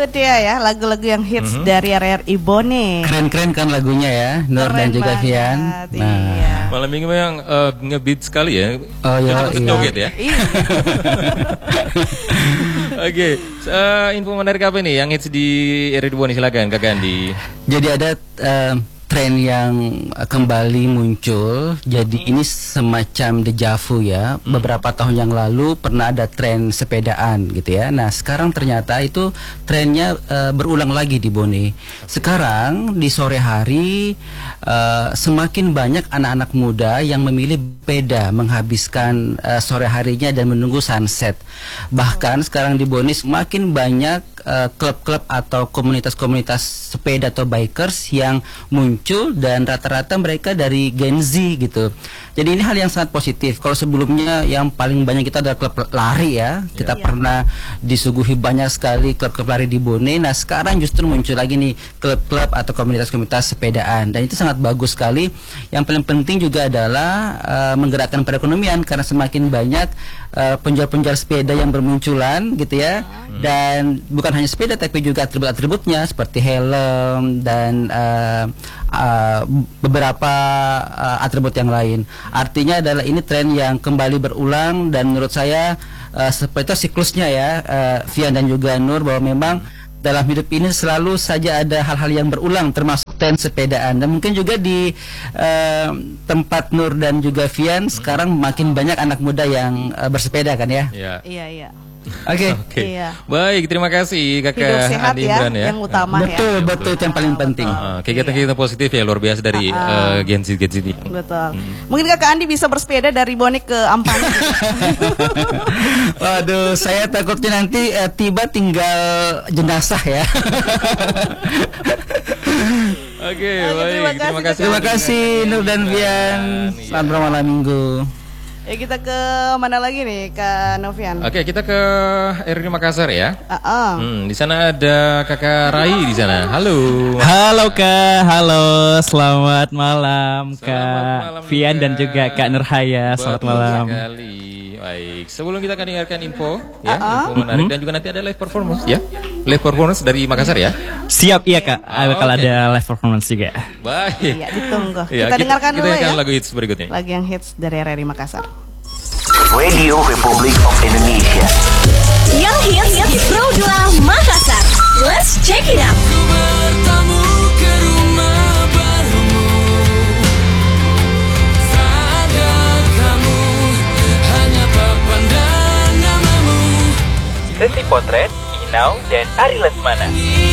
dia ya, lagu-lagu yang hits dari RRI Bone. Keren-keren kan lagunya ya, Nur Keren dan juga banget, Vian. iya. Malam minggu memang ngebeat sekali ya. Oh iya, Kita joget ya. Iya. Oke, info menarik apa nih yang hits di RRI Bone, silakan Kak Andi. Jadi ada tren yang kembali muncul. Jadi ini semacam dejavu ya. Beberapa tahun yang lalu pernah ada tren sepedaan gitu ya. Nah sekarang ternyata itu trennya berulang lagi di Bone. Sekarang di sore hari semakin banyak anak-anak muda yang memilih sepeda menghabiskan sore harinya dan menunggu sunset. Bahkan sekarang di Bone semakin banyak klub-klub atau komunitas-komunitas sepeda atau bikers yang muncul dan rata-rata mereka dari Gen Z gitu. Jadi ini hal yang sangat positif. Kalau sebelumnya yang paling banyak kita adalah klub lari ya. Kita pernah disuguhi banyak sekali klub-klub lari di Bone. Nah sekarang justru muncul lagi nih klub-klub atau komunitas-komunitas sepedaan. Dan itu sangat bagus sekali. Yang paling penting juga adalah menggerakkan perekonomian karena semakin banyak penjual-penjual sepeda yang bermunculan gitu ya. Dan bukan hanya sepeda tapi juga atribut-atributnya seperti helm dan beberapa atribut yang lain. Artinya adalah ini tren yang kembali berulang dan menurut saya seperti itu siklusnya ya, Vian dan juga Nur, bahwa memang dalam hidup ini selalu saja ada hal-hal yang berulang termasuk tren sepedaan. Dan mungkin juga di tempat Nur dan juga Vian sekarang makin banyak anak muda yang bersepeda kan ya. Iya. Oke. Iya. Baik, terima kasih Kakak Hidup sehat Andi ya, Imran ya. yang utama Betul, ya. betul itu yang paling penting. Kegiatan-kegiatan positif ya luar biasa dari Gen Z ini. Betul. Mungkin Kakak Andi bisa bersepeda dari Bone ke Ampang. Waduh, saya takutnya nanti tiba tinggal jenazah ya. Oke, baik. Terima kasih Nur dan Vian. Selamat malam minggu. Ya kita ke mana lagi nih Kak Novian? Oke, kita ke RRI Makassar ya. Uh-uh. Di sana ada Kakak Rai di sana. Halo. Halo Kak, halo, selamat malam Selamat Kak malam Vian dan juga Kak Nurhaya. Selamat Betul malam. sekali. Baik, sebelum kita akan dengarkan info ya, info menarik dan juga nanti ada live performance ya. Live performance dari Makassar ya. Siap iya Kak, bakal oke. ada live performance juga. Baik. Iya, ditunggu. Ya, Kita dengarkan kita dulu dengarkan ya. lagu hits berikutnya. Lagu yang hits dari RRI Makassar. Radio Republic of Indonesia. Yang hits Pro 2 Makassar. Let's check it out. Sesi potret Inau dan Ari Lesmana.